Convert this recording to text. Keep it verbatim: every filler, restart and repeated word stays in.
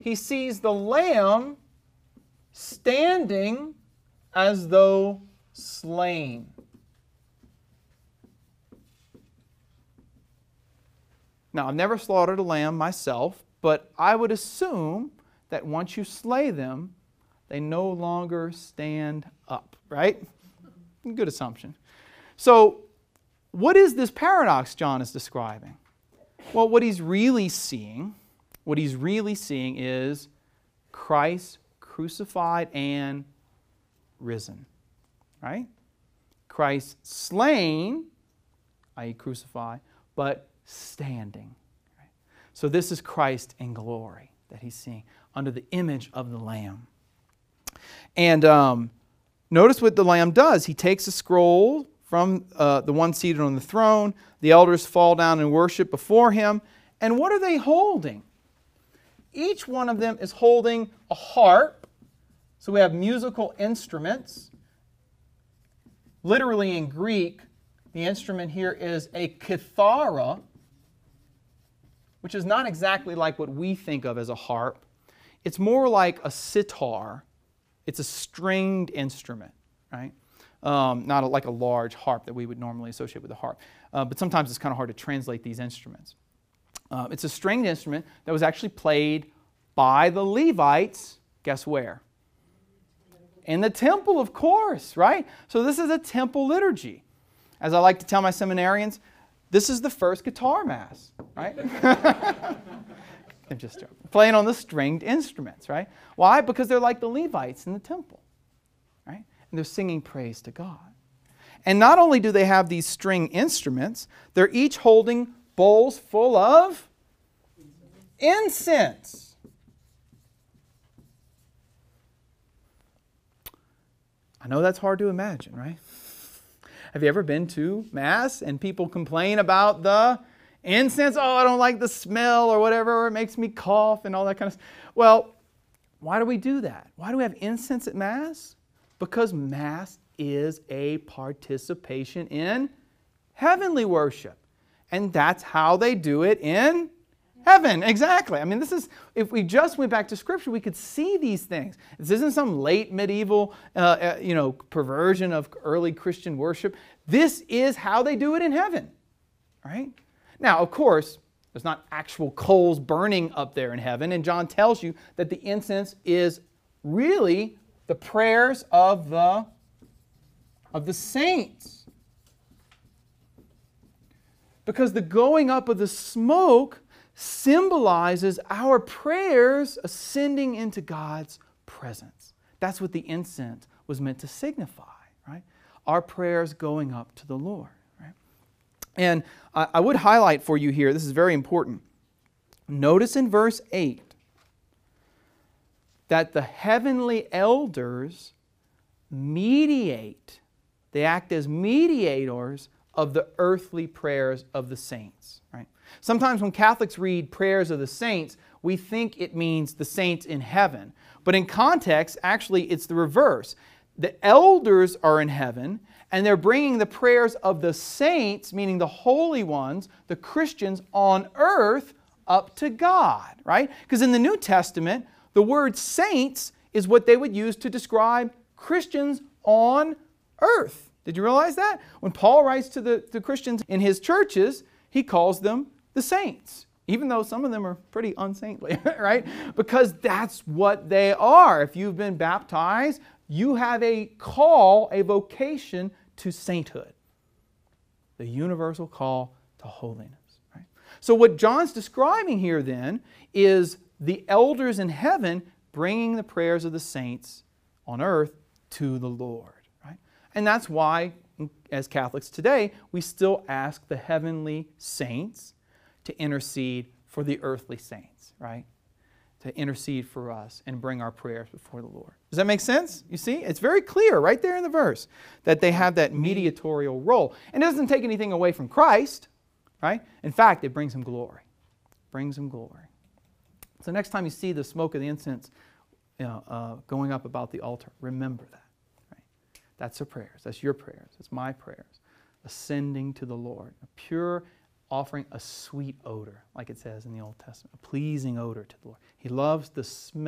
he sees the lamb standing as though slain. Now, I've never slaughtered a lamb myself, but I would assume that once you slay them, they no longer stand up, right? Good assumption. So, what is this paradox John is describing? Well, what he's really seeing, what he's really seeing is Christ crucified and risen, right? Christ slain, that is crucified, but standing. Right? So this is Christ in glory that he's seeing under the image of the Lamb. And um, notice what the Lamb does. He takes a scroll from uh, the one seated on the throne. The elders fall down and worship before him. And what are they holding? Each one of them is holding a harp. So we have musical instruments. Literally in Greek, the instrument here is a kithara, which is not exactly like what we think of as a harp. It's more like a sitar. It's a stringed instrument, right? Um, not a, like a large harp that we would normally associate with a harp. Uh, but sometimes it's kind of hard to translate these instruments. Uh, it's a stringed instrument that was actually played by the Levites, guess where? In the temple, of course, right? So this is a temple liturgy. As I like to tell my seminarians, this is the first guitar mass, right? I'm just joking. Playing on the stringed instruments, right? Why? Because they're like the Levites in the temple, right? And they're singing praise to God. And not only do they have these string instruments, they're each holding bowls full of incense. I know that's hard to imagine, right? Have you ever been to Mass and people complain about the incense? Oh, I don't like the smell or whatever, or it makes me cough and all that kind of stuff. Well, why do we do that? Why do we have incense at Mass? Because Mass is a participation in heavenly worship. And that's how they do it in heaven. Exactly. I mean, this is, if we just went back to Scripture, we could see these things. This isn't some late medieval, uh, uh, you know, perversion of early Christian worship. This is how they do it in heaven, right? Now, of course, there's not actual coals burning up there in heaven, and John tells you that the incense is really the prayers of the, of the saints. Because the going up of the smoke symbolizes our prayers ascending into God's presence. That's what the incense was meant to signify, right? Our prayers going up to the Lord, right? And I, I would highlight for you here, this is very important. Notice in verse eight that the heavenly elders mediate, they act as mediators of the earthly prayers of the saints, right? Sometimes when Catholics read prayers of the saints, we think it means the saints in heaven. But in context, actually, it's the reverse. The elders are in heaven, and they're bringing the prayers of the saints, meaning the holy ones, the Christians on earth, up to God, right? Because in the New Testament, the word saints is what they would use to describe Christians on earth. Did you realize that? When Paul writes to the, the Christians in his churches, he calls them the saints, even though some of them are pretty unsaintly, right? Because that's what they are. If you've been baptized, you have a call, a vocation to sainthood. The universal call to holiness, right? So what John's describing here then is the elders in heaven bringing the prayers of the saints on earth to the Lord, right? And that's why, as Catholics today, we still ask the heavenly saints to intercede for the earthly saints, right? To intercede for us and bring our prayers before the Lord. Does that make sense? You see? It's very clear right there in the verse that they have that mediatorial role. And it doesn't take anything away from Christ, right? In fact, it brings Him glory. It brings Him glory. So next time you see the smoke of the incense you know, uh, going up about the altar, remember that. Right? That's our prayers. That's your prayers. That's my prayers. Ascending to the Lord. A pure offering a sweet odor, like it says in the Old Testament, a pleasing odor to the Lord. He loves the smell